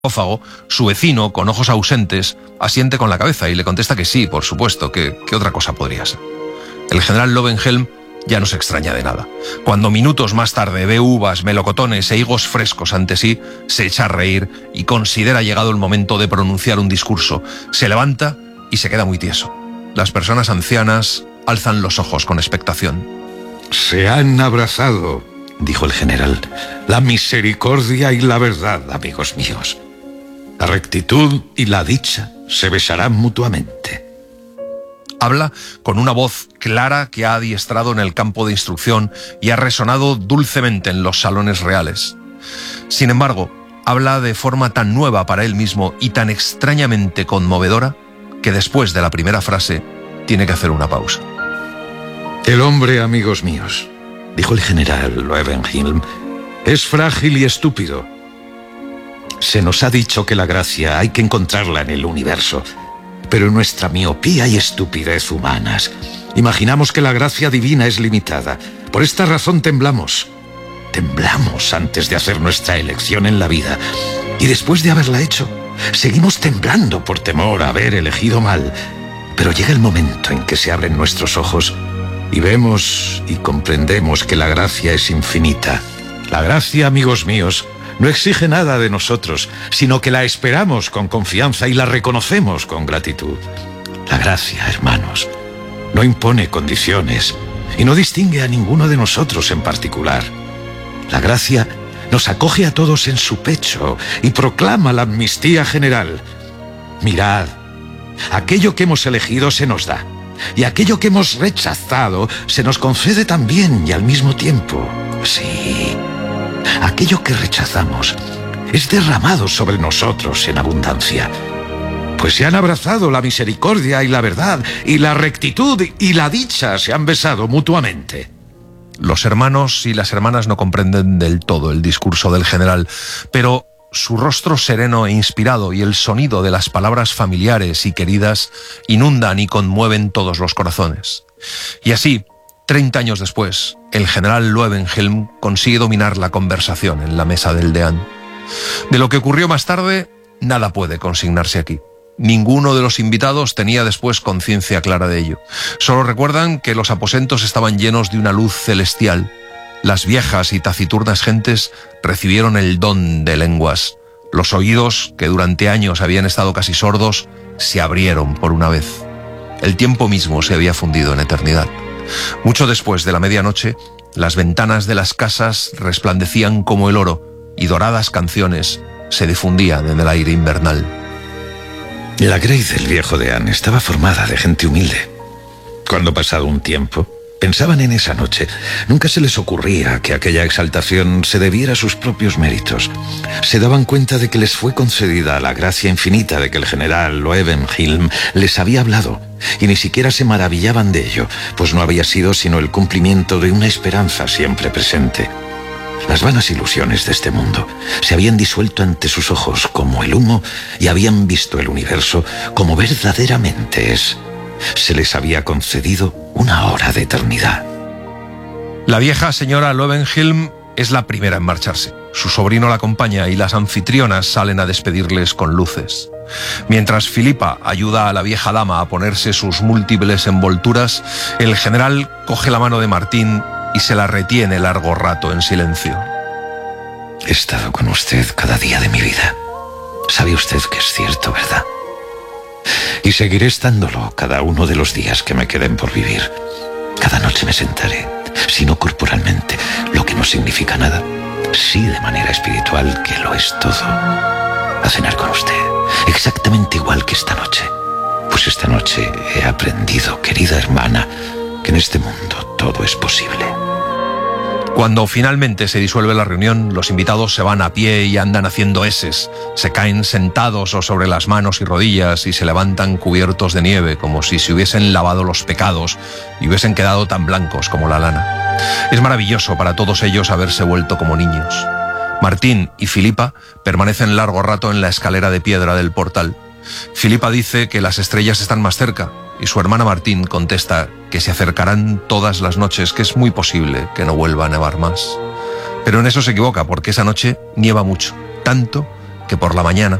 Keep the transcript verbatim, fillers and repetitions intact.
sarcófago, su vecino, con ojos ausentes, asiente con la cabeza y le contesta que sí, por supuesto, que, que otra cosa podría ser. El general Löwenhelm ya no se extraña de nada. Cuando minutos más tarde ve uvas, melocotones e higos frescos ante sí, se echa a reír y considera llegado el momento de pronunciar un discurso. Se levanta y se queda muy tieso. Las personas ancianas alzan los ojos con expectación. Se han abrazado, dijo el general, la misericordia y la verdad, amigos míos. La rectitud y la dicha se besarán mutuamente. Habla con una voz clara que ha adiestrado en el campo de instrucción y ha resonado dulcemente en los salones reales. Sin embargo, habla de forma tan nueva para él mismo y tan extrañamente conmovedora que después de la primera frase tiene que hacer una pausa. El hombre, amigos míos, dijo el general Löwenhelm, es frágil y estúpido. Se nos ha dicho que la gracia hay que encontrarla en el universo, pero en nuestra miopía y estupidez humanas imaginamos que la gracia divina es limitada. Por esta razón temblamos. Temblamos antes de hacer nuestra elección en la vida. Y después de haberla hecho, seguimos temblando por temor a haber elegido mal. Pero llega el momento en que se abren nuestros ojos y vemos y comprendemos que la gracia es infinita. La gracia, amigos míos, no exige nada de nosotros, sino que la esperamos con confianza y la reconocemos con gratitud. La gracia, hermanos, no impone condiciones y no distingue a ninguno de nosotros en particular. La gracia nos acoge a todos en su pecho y proclama la amnistía general. Mirad, aquello que hemos elegido se nos da, y aquello que hemos rechazado se nos concede también y al mismo tiempo. Sí, aquello que rechazamos es derramado sobre nosotros en abundancia, pues se han abrazado la misericordia y la verdad, y la rectitud y la dicha se han besado mutuamente. Los hermanos y las hermanas no comprenden del todo el discurso del general, pero su rostro sereno e inspirado y el sonido de las palabras familiares y queridas inundan y conmueven todos los corazones. Y así, treinta años después, el general Löwenhelm consigue dominar la conversación en la mesa del deán. De lo que ocurrió más tarde, nada puede consignarse aquí. Ninguno de los invitados tenía después conciencia clara de ello. Solo recuerdan que los aposentos estaban llenos de una luz celestial. Las viejas y taciturnas gentes recibieron el don de lenguas. Los oídos, que durante años habían estado casi sordos, se abrieron por una vez. El tiempo mismo se había fundido en eternidad. Mucho después de la medianoche, las ventanas de las casas resplandecían como el oro y doradas canciones se difundían en el aire invernal. La Grey del viejo deán estaba formada de gente humilde. Cuando pasado un tiempo, pensaban en esa noche. Nunca se les ocurría que aquella exaltación se debiera a sus propios méritos. Se daban cuenta de que les fue concedida la gracia infinita de que el general Löwenhelm les había hablado, y ni siquiera se maravillaban de ello, pues no había sido sino el cumplimiento de una esperanza siempre presente. Las vanas ilusiones de este mundo se habían disuelto ante sus ojos como el humo y habían visto el universo como verdaderamente es. Se les había concedido una hora de eternidad. La vieja señora Löwenhelm es la primera en marcharse. Su sobrino la acompaña y las anfitrionas salen a despedirles con luces. Mientras Filipa ayuda a la vieja dama a ponerse sus múltiples envolturas, el general coge la mano de Martín y se la retiene largo rato en silencio. He estado con usted cada día de mi vida. Sabe usted que es cierto, ¿verdad? Y seguiré estándolo cada uno de los días que me queden por vivir. Cada noche me sentaré, si no corporalmente, lo que no significa nada, sí de manera espiritual, que lo es todo, a cenar con usted, exactamente igual que esta noche. Pues esta noche he aprendido, querida hermana, que en este mundo todo es posible. Cuando finalmente se disuelve la reunión, los invitados se van a pie y andan haciendo eses. Se caen sentados o sobre las manos y rodillas y se levantan cubiertos de nieve, como si se hubiesen lavado los pecados y hubiesen quedado tan blancos como la lana. Es maravilloso para todos ellos haberse vuelto como niños. Martín y Filipa permanecen largo rato en la escalera de piedra del portal. Filipa dice que las estrellas están más cerca y su hermana Martín contesta que se acercarán todas las noches, que es muy posible que no vuelva a nevar más. Pero en eso se equivoca, porque esa noche nieva mucho, tanto que por la mañana